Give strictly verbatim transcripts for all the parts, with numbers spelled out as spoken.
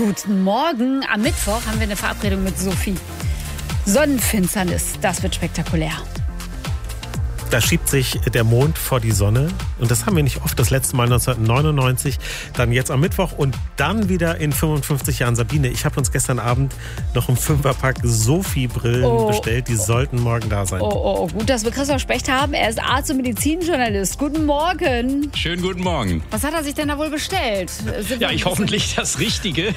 Guten Morgen. Am Mittwoch haben wir eine Verabredung mit Sophie. Sonnenfinsternis, das wird spektakulär. Da schiebt sich der Mond vor die Sonne. Und das haben wir nicht oft. Das letzte Mal neunzehnhundertneunundneunzig, dann jetzt am Mittwoch und dann wieder in fünfundfünfzig Jahren. Sabine, ich habe uns gestern Abend noch im Fünferpack Sophie-Brillen oh, bestellt. Die sollten morgen da sein. Oh, oh, gut, dass wir Christoph Specht haben. Er ist Arzt und Medizinjournalist. Guten Morgen. Schönen guten Morgen. Was hat er sich denn da wohl bestellt? Sind ja, ich hoffentlich das Richtige.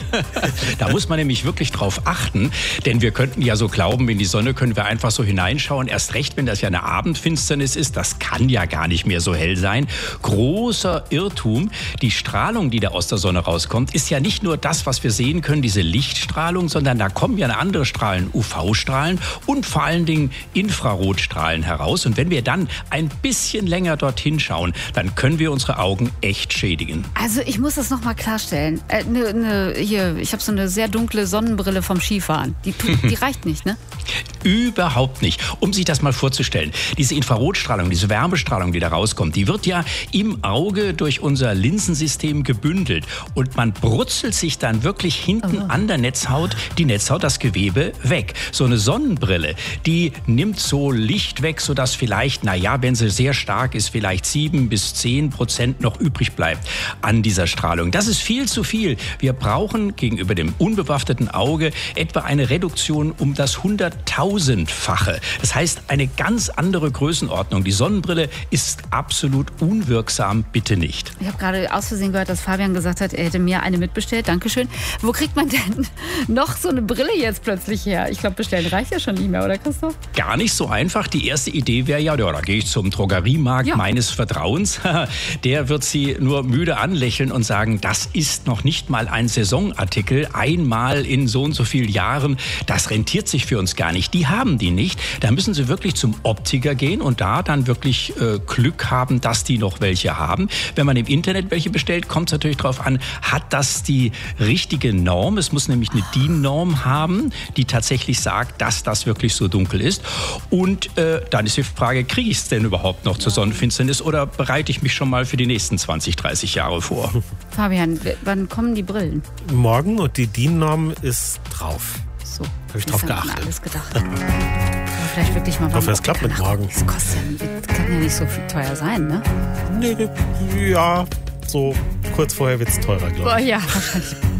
Da muss man nämlich wirklich drauf achten. Denn wir könnten ja so glauben, in die Sonne können wir einfach so hineinschauen. Erst recht, wenn das ja eine Abendfinsternis ist, das kann ja gar nicht mehr so hell sein. Großer Irrtum. Die Strahlung, die da aus der Sonne rauskommt, ist ja nicht nur das, was wir sehen können, diese Lichtstrahlung, sondern da kommen ja andere Strahlen, U V-Strahlen und vor allen Dingen Infrarotstrahlen heraus. Und wenn wir dann ein bisschen länger dorthin schauen, dann können wir unsere Augen echt schädigen. Also ich muss das nochmal klarstellen. Äh, ne, ne, hier, ich habe so eine sehr dunkle Sonnenbrille vom Skifahren. Die, die reicht nicht, ne? Überhaupt nicht. Um sich das mal vorzustellen, diese Infrarotstrahlung, diese Wärmestrahlung, die da rauskommt, die wird ja im Auge durch unser Linsensystem gebündelt. Und man brutzelt sich dann wirklich hinten oh. an der Netzhaut, die Netzhaut, das Gewebe weg. So eine Sonnenbrille, die nimmt so Licht weg, sodass vielleicht, naja, wenn sie sehr stark ist, vielleicht sieben bis zehn Prozent noch übrig bleibt an dieser Strahlung. Das ist viel zu viel. Wir brauchen gegenüber dem unbewaffneten Auge etwa eine Reduktion um das hunderttausendfache. Das heißt, eine ganz andere Größenordnung. Die Sonnenbrille ist absolut unwirksam, bitte nicht. Ich habe gerade aus Versehen gehört, dass Fabian gesagt hat, er hätte mir eine mitbestellt. Dankeschön. Wo kriegt man denn noch so eine Brille jetzt plötzlich her? Ich glaube, bestellen reicht ja schon nicht mehr, oder Christoph? Gar nicht so einfach. Die erste Idee wäre ja, ja da gehe ich zum Drogeriemarkt ja. meines Vertrauens. Der wird Sie nur müde anlächeln und sagen, das ist noch nicht mal ein Saisonartikel. Einmal in so und so vielen Jahren. Das rentiert sich für uns gar nicht. Die haben die nicht. Da müssen Sie wirklich zum Optiker gehen und da dann wirklich äh, Glück haben, dass die noch welche haben. Wenn man im Internet welche bestellt, kommt es natürlich darauf an, hat das die richtige Norm? Es muss nämlich eine D I N-Norm haben, die tatsächlich sagt, dass das wirklich so dunkel ist. Und äh, dann ist die Frage, kriege ich es denn überhaupt noch zur Sonnenfinsternis oder bereite ich mich schon mal für die nächsten zwanzig, dreißig Jahre vor? Fabian, wann kommen die Brillen? Morgen und die D I N-Norm ist drauf. So. Habe ich drauf geachtet. Alles gedacht. Vielleicht wirklich mal. Ich hoffe, es klappt mit morgen. Das kostet ja, das kann ja nicht so viel teuer sein, ne? Nee, ja, so kurz vorher wird es teurer, glaube ich. Oh ja, wahrscheinlich.